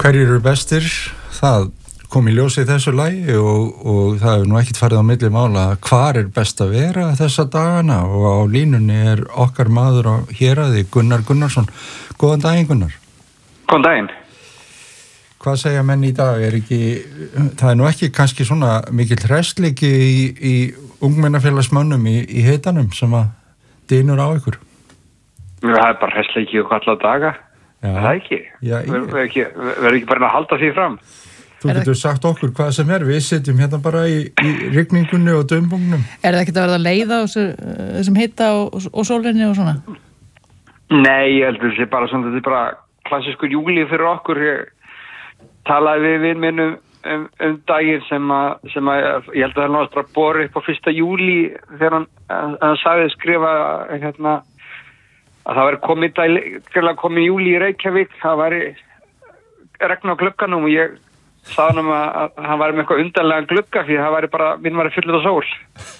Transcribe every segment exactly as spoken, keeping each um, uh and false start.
hverjir eru bestir, það kom í ljósi í þessu lagi og, og það er nú ekkert farið á milli mála hvar er best að vera þessa dagana og á línunni er okkar maður á héraði Gunnar Gunnarsson. Góðan daginn Gunnar. Góðan daginn. Hvað segja menn í dag? Er ekki, það er nú ekki kannski svona mikill hressliki í, í ungmennafélagsmönnum í, í heitanum sem að dynur á ykkur? Það er bara hressliki og alla daga. Já. Það er ekki. Já, ég... Verður ekki, verður ekki bara að halda því fram. Þú getur sagt okkur hvað sem er, við sitjum hérna bara í, í rigningunni og dömbungnum. Er það ekkert að verða að leiða þessum hita og, og sólinni og svona? Nei, ég heldur þessi bara svona, þetta er bara klassískur júli fyrir okkur. Ég talaði við vin minn um, um, um daginn sem að, sem að, ég held að það náðast bara borið upp á fyrsta júli þegar hann, hann sagði skrifa hérna, að það væri komið, dag, komið júli í Reykjavík, það væri regn á glugganum og ég sagði hann að, að hann væri með eitthvað undarlega glugga því það væri bara, minn væri fullt af sól.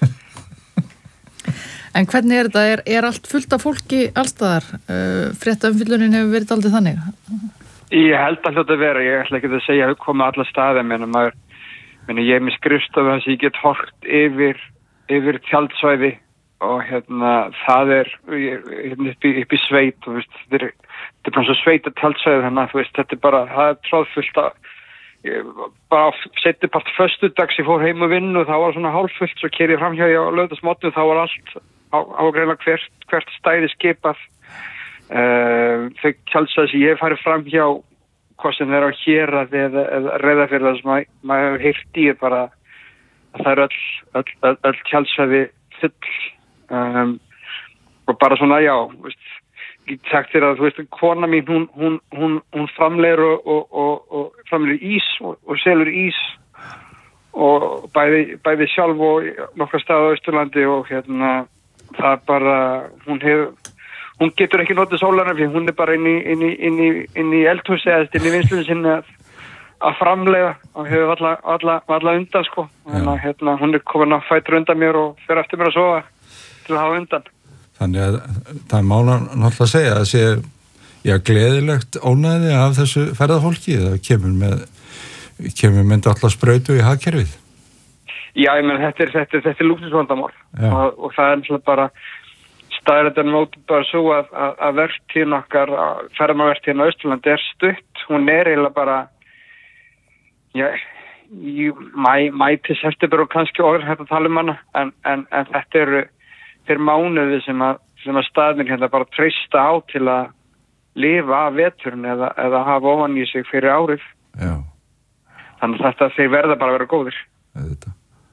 En hvernig er þetta? Er, er allt fullt af fólki allstaðar? Uh, Fréttaumfyllunin hefur verið aldrei þannig? Ég held að hljóta að vera, ég ætla ekki að segja að komið alla staði, menn maður, menn ég er með skrifstofu þess að ég get hort yfir, yfir tjaldsvæði og hérna það er hérna upp í, upp í sveit og veist, þetta er, þetta er bara svo sveita tjaldsvæði þannig að þú veist, þetta er bara, það er tróðfullt að ég, bara setið part föstudags, ég fór heim og vinn og það var svona hálffullt, svo keyrði ég framhjá ég á laugardagsmorgni, þá var allt á, á greinlega hvert, hvert stæði skipað. Uh, þau tjaldsvæði sem ég hef farið fram hjá hvað sem er á Héraði eða, eða Reyðarfirði sem mað, maður hefur heyrt í er bara að það er öll, öll, öll, öll tjaldsvæði full um, og bara svona já veist, ég sagt þér að þú veist kona mín hún, hún, hún, hún framleiðir og, og, og, og framleiðir ís og, og selur ís og bæði, bæði sjálf og nokkra staða á Austurlandi og hérna það bara hún hefur Hún getur ekki notið sólarnar fyrir hún er bara inn í, inn í, inn í, inn í eldhúsi eða inn í vinslunni sinni að, að framleiða og hefur alla, alla, alla undan sko. Þannig að hérna, hún er komin að fætur undan mér og fyrir eftir mér að sofa til að hafa undan. Þannig að það er mála náttúrulega að segja að það sé já, gleðilegt ónæði af þessu ferðafólki það kemur með, kemur með alltaf sprautu í hagkerfið. Já, ég menn þetta er, þetta er, þetta er lúksusvandamál og, og það er náttúrulega bara staðrættan móti bara svo að, að, að vertíðin okkar, ferðamannavertíðin á Austurlandi er stutt, hún er eiginlega bara já, í mæ, mæ til september og kannski orður hægt að tala um hana en, en, en þetta eru þeir mánuði sem að, sem að staðnir hérna bara treysta á til að lifa af veturinn eða, eða hafa ofan í sig fyrir árið. Já. Þannig að þetta þeir verða bara að vera góðir. Þetta.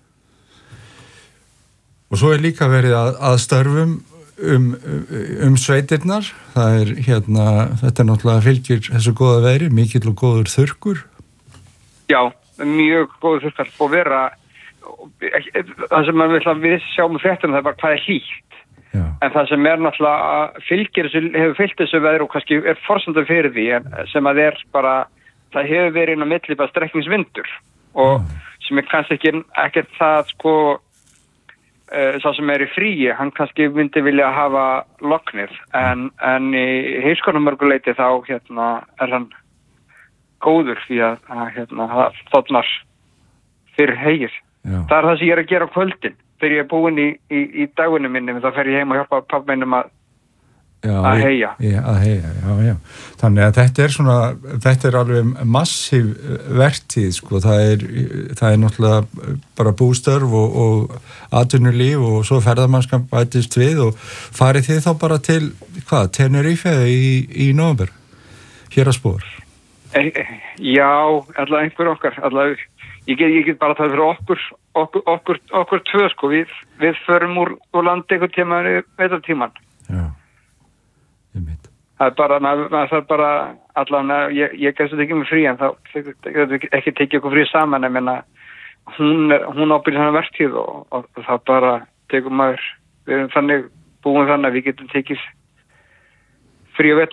Og svo er líka verið að, að störfum Um, um sveitirnar það er hérna, þetta er náttúrulega fylgir þessu góða veðri, mikill og góður þurrkur. Já, mjög góður þurrkar og vera það sem við, við sjáum fréttum það er bara hvað er hlýtt Já. En það sem er náttúrulega fylgir þessu, hefur fylgt þessu veðri og kannski er forsendum fyrir því en sem að er bara, það hefur verið inn á milli bara strekkingsvindur og Já. Sem er kannski ekki ekkert það sko Uh, sá sem er í fríi, hann kannski myndi vilja hafa lognið en, en í heimskonumörguleiti þá hérna, er hann góður því að, að hérna, það þotnar fyrir hegir. Það er það sem ég er að gera á kvöldin þegar ég er búinn í, í, í dagunum minni þá fer ég heim og hjálpa pabba mínum að Já, að heyja. Já, að heyja, já, já. Þannig að þetta er svona, þetta er alveg massív vertíð, sko, það er, það er náttúrulega bara bústörf og, og atvinnulíf og svo ferðamannskap bætist við og farið þið þá bara til, hvað, Tenerife í, í nóvember, hér að spór? E, já, allavega einhver okkar, allavega, ég get, ég get bara það fyrir okkur, okkur, okkur, okkur tvö, sko, við, við förum úr, úr landi einhvern tíma, veitar tíman. Já. Það er bara, maður það er bara allavega, ég, ég gæst þetta ekki með frí en þá ekki tekið okkur frí saman en menna, hún, hún ábyrðir hann vertíð og, og, og það bara tekur maður, við erum þannig búin þannig að við getum tekið frí og vetur.